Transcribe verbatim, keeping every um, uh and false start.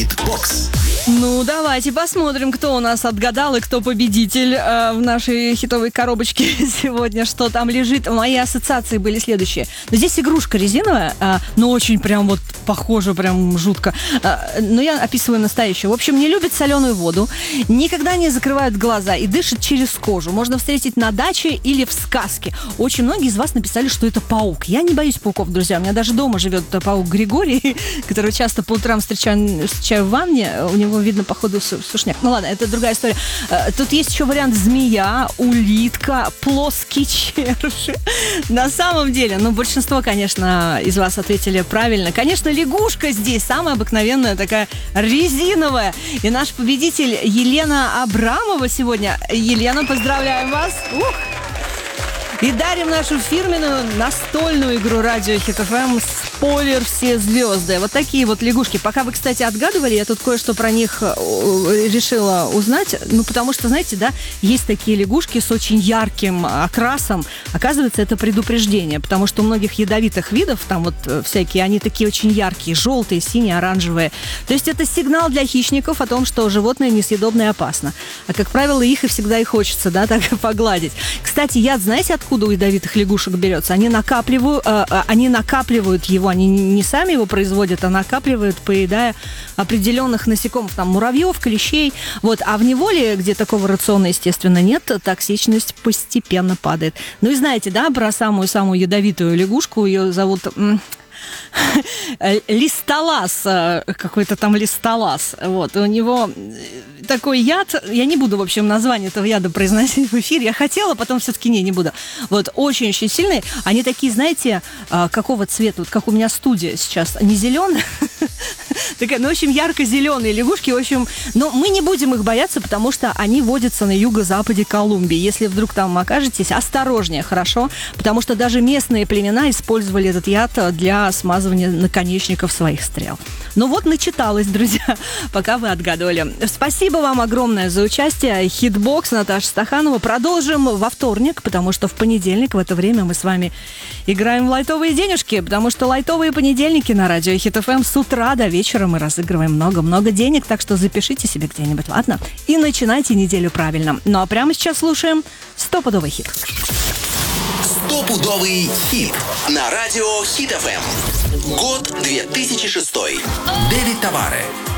Хитбокс. Ну, давайте посмотрим, кто у нас отгадал и кто победитель э, в нашей хитовой коробочке сегодня, что там лежит. Мои ассоциации были следующие. Но здесь игрушка резиновая, э, но очень прям вот похоже, прям жутко. Э, но я описываю настоящую. В общем, не любит соленую воду, никогда не закрывают глаза и дышит через кожу. Можно встретить на даче или в сказке. Очень многие из вас написали, что это паук. Я не боюсь пауков, друзья. У меня даже дома живет паук Григорий, который часто по утрам встречаю, встречаю в ванне. У него видно, походу, сушняк. Ну ладно, это другая история. Тут есть еще вариант змея, улитка, плоский червь. На самом деле, ну, большинство, конечно, из вас ответили правильно. Конечно, лягушка здесь самая обыкновенная, такая резиновая. И наш победитель Елена Абрамова сегодня. Елена, поздравляем вас! Ух! И дарим нашу фирменную настольную игру радио Хит эф эм «Спойлер все звезды». Вот такие вот лягушки. Пока вы, кстати, отгадывали, я тут кое-что про них решила узнать. Ну, потому что, знаете, да, есть такие лягушки с очень ярким окрасом. Оказывается, это предупреждение, потому что у многих ядовитых видов, там вот всякие, они такие очень яркие, желтые, синие, оранжевые. То есть это сигнал для хищников о том, что животное несъедобное и опасно. А, как правило, их и всегда и хочется, да, так погладить. Кстати, яд, знаете, откуда у ядовитых лягушек берется? Они накапливают, э, они накапливают его, они не сами его производят, а накапливают, поедая определенных насекомых, там, муравьев, клещей. Вот. А в неволе, где такого рациона, естественно, нет, токсичность постепенно падает. Ну и знаете, да, про самую-самую ядовитую лягушку, ее зовут... листолаз, какой-то там листолаз. Вот. У него такой яд, я не буду, в общем, название этого яда произносить в эфире. Я хотела, потом все-таки не, не буду. Вот, очень-очень сильные. Они такие, знаете, какого цвета? Вот как у меня студия сейчас. Не зеленая, такая, ну, в общем, ярко-зеленые лягушки. В общем, но мы не будем их бояться, потому что они водятся на юго-западе Колумбии. Если вдруг там окажетесь, осторожнее, хорошо? Потому что даже местные племена использовали этот яд для смазывания наконечников своих стрел. Ну вот, начиталась, друзья, пока вы отгадывали. Спасибо вам огромное за участие. Хитбокс, Наташа Стаханова. Продолжим во вторник, потому что в понедельник в это время мы с вами играем в лайтовые денежки, потому что лайтовые понедельники на радио Хит эф эм с утра до вечера мы разыгрываем много-много денег, так что запишите себе где-нибудь, ладно? И начинайте неделю правильно. Ну а прямо сейчас слушаем стопудовый хит. Стопудовый хит на радио Хит эф эм. Год две тысячи шестой. Дэвид Таваре.